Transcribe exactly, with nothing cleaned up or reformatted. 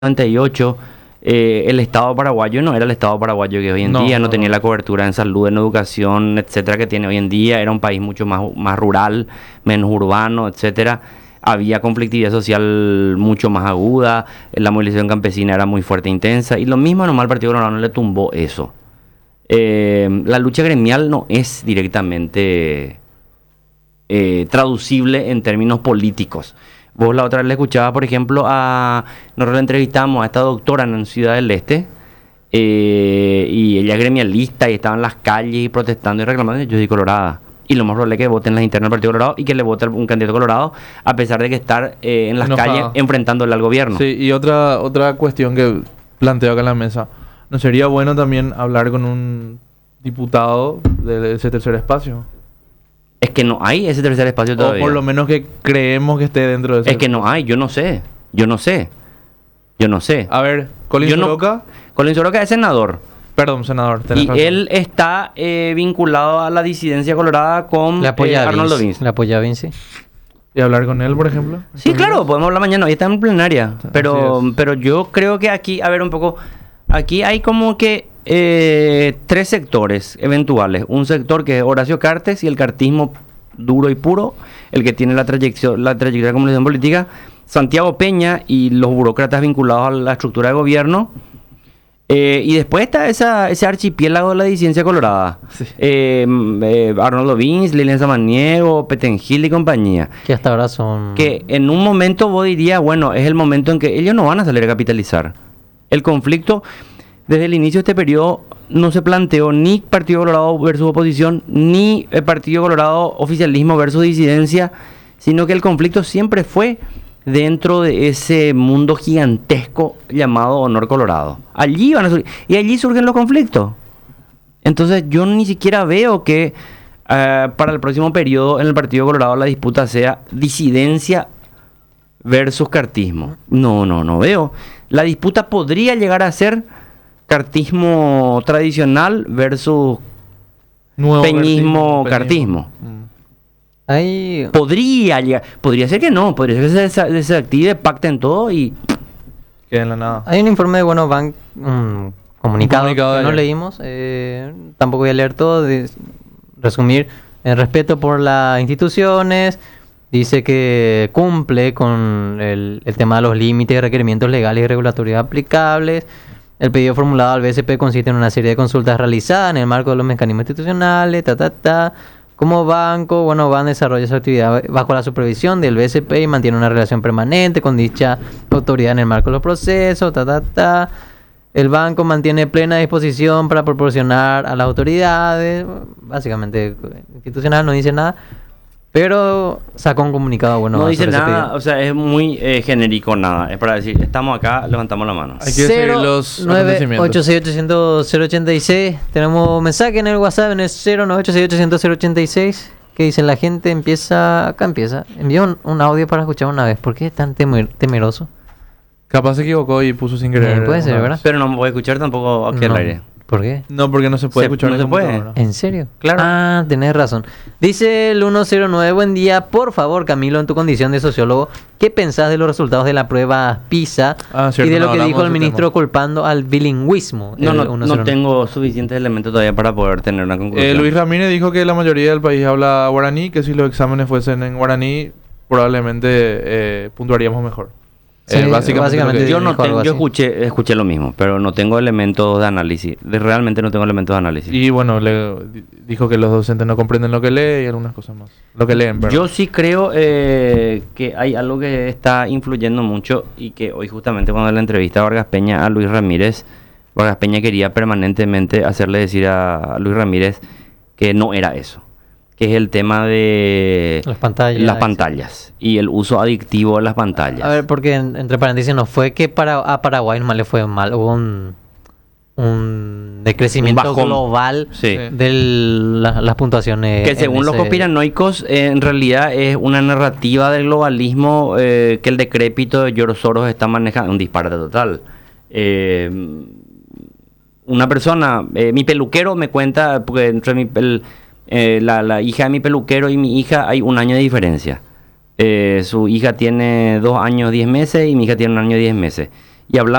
noventa y ocho, eh, el Estado paraguayo no era el Estado paraguayo que hoy en No, día, no no, tenía no. la cobertura en salud, en educación, etcétera, que tiene hoy en día. Era un país mucho más, más rural, menos urbano, etcétera. Había conflictividad social mucho más aguda, la movilización campesina era muy fuerte e intensa, y lo mismo nomás al Partido Colorado no le tumbó eso. Eh, la lucha gremial no es directamente eh, traducible en términos políticos. Vos la otra vez le escuchaba, por ejemplo, a... Nosotros le entrevistamos a esta doctora en Ciudad del Este, eh, y ella es gremialista y estaba en las calles y protestando y reclamando. Yo soy colorada. Y lo más probable es que voten las internas del Partido Colorado y que le vote un candidato colorado, a pesar de que estar eh, en las Enojada. calles enfrentándole al gobierno. Sí, y otra, otra cuestión que planteo acá en la mesa. ¿No sería bueno también hablar con un diputado de ese tercer espacio? Es que no hay ese tercer espacio O todavía. por lo menos que creemos que esté dentro de ese. Es que no hay, yo no sé. Yo no sé. Yo no sé. A ver, Colin Yo no- Soroka. Colin Soroka es senador. Perdón, senador. tenés Y razón. él está eh, vinculado a la disidencia colorada con Le eh, apoya a Arnoldo Vinci. Vinci. Le apoya a Vinci. ¿Y hablar con él, por ejemplo? Sí, claro, podemos hablar mañana. Hoy está en plenaria. Pero, Así es. pero yo creo que aquí, a ver un poco, aquí hay como que eh, tres sectores eventuales. Un sector que es Horacio Cartes y el cartismo duro y puro, el que tiene la trayectoria, la trayectoria de comunicación política. Santiago Peña y los burócratas vinculados a la estructura de gobierno. Eh, y después está esa, ese archipiélago de la disidencia colorada. Sí. Eh, eh, Arnoldo Vinci, Lilian Samaniego, Petengil y compañía. Que hasta ahora son... Que en un momento vos dirías, bueno, es el momento en que ellos no van a salir a capitalizar. El conflicto, desde el inicio de este periodo, no se planteó ni Partido Colorado versus oposición, ni el Partido Colorado oficialismo versus disidencia, sino que el conflicto siempre fue dentro de ese mundo gigantesco llamado Honor Colorado. Allí van a surgir, y allí surgen los conflictos. Entonces yo ni siquiera veo que eh, para el próximo periodo en el Partido Colorado la disputa sea disidencia versus cartismo. No, no, no veo. La disputa podría llegar a ser cartismo tradicional versus Nuevo peñismo, peñismo. cartismo. Mm. Hay... Podría llegar, podría ser que no, podría ser que se desa- desactive, pacten todo y Queda en la nada. Hay un informe de Bueno Bank, un comunicado, comunicado de que no ayer. leímos. eh, tampoco voy a leer todo. de- resumir, el respeto por las instituciones. Dice que cumple con el, el tema de los límites y requerimientos legales y regulatorios aplicables. El pedido formulado al B S P consiste en una serie de consultas realizadas en el marco de los mecanismos institucionales, ta, ta, ta. Como banco, bueno, Ban desarrolla su actividad bajo la supervisión del B S P y mantiene una relación permanente con dicha autoridad en el marco de los procesos, ta, ta, ta. El banco mantiene plena disposición para proporcionar a las autoridades, básicamente institucional, no dice nada, pero sacó un comunicado, bueno, no dice sobre ese nada, pedido. o sea, es muy eh, genérico nada. Es para decir, estamos acá, levantamos la mano. Hay que seguir los nueve acontecimientos. ocho seis ochocientos cero ochenta y seis. Tenemos mensaje en el WhatsApp en el cero nueve ocho seis ochocientos cero ochenta y seis. Que dice la gente empieza, acá empieza. Envió un, un audio para escuchar una vez. ¿Por qué es tan temer- temeroso? Capaz se equivocó y puso sin querer. Eh, puede ser, una ¿verdad? vez. Pero no me voy a escuchar tampoco aquí al No. aire. ¿Por qué? No, porque no se puede Se- escuchar no en se puede. computadora. ¿En serio? Claro. Ah, tenés razón. Dice el ciento nueve, buen día. Por favor, Camilo, en tu condición de sociólogo, ¿qué pensás de los resultados de la prueba PISA Ah, y cierto, de lo no que hablamos dijo de el ese ministro tema. culpando al bilingüismo? No, el no, ciento no nueve? tengo suficientes elementos todavía para poder tener una conclusión. Eh, Luis Ramírez dijo que la mayoría del país habla guaraní, que si los exámenes fuesen en guaraní, probablemente eh, puntuaríamos mejor. Sí, Eh, básicamente, básicamente lo que- Yo no dijo algo tengo, yo así. escuché, escuché lo mismo, pero no tengo elementos de análisis. De- realmente no tengo elementos de análisis. Y bueno, le di- dijo que los docentes no comprenden lo que lee y algunas cosas más. Lo que leen, perdón. Yo sí creo eh, que hay algo que está influyendo mucho y que hoy justamente cuando le entrevista a Vargas Peña a Luis Ramírez, Vargas Peña quería permanentemente hacerle decir a, a Luis Ramírez que no era eso, que es el tema de Las pantallas. las pantallas y el uso adictivo de las pantallas. A ver, porque en- entre paréntesis no fue que para a Paraguay nomás le fue mal, hubo un, un decrecimiento Un bajón. global Sí. Sí. de las puntuaciones. Que en según los ese- conspiranoicos, eh, en realidad es una narrativa del globalismo eh, que el decrépito de George Soros está manejando. Un disparate total. Eh, una persona, eh, mi peluquero me cuenta, porque entre mi pel- eh, la, la hija de mi peluquero y mi hija hay un año de diferencia. Eh, su hija tiene dos años, diez meses y mi hija tiene un año, diez meses. y hablamos